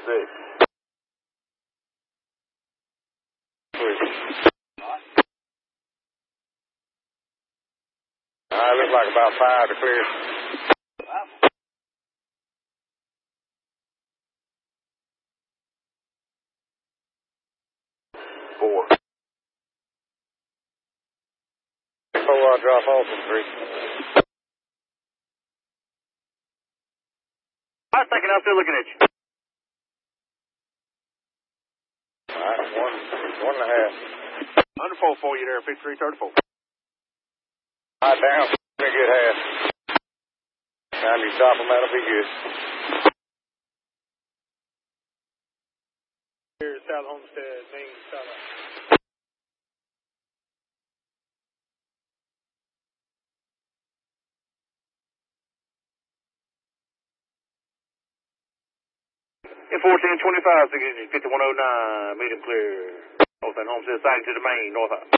Looks like about 5 to clear. Four. Drop off from 3. I'm thinking I'm still looking at you. All right, 1.5. Under 4 for you there, 5334. All right, down. A good half. Time you stop them, that'll be good. Here's South Homestead, Main, South. In 1425, 5109, medium clear. North End Homestead, sighting to the main, north.